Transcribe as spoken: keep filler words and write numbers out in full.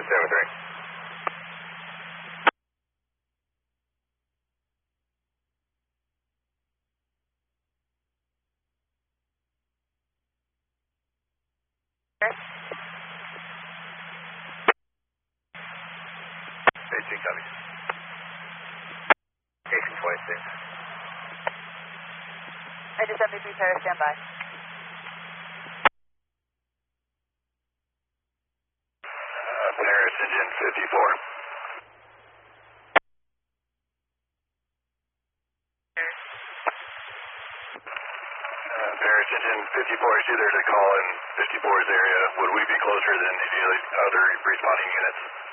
seven three. eighteen copy. eighteen twenty-six. I just M V P Paris, stand by. Uh, Paris engine fifty-four. Uh, Paris engine fifty-four, I see there's a call in fifty-four's area. Would we be closer than the other responding units?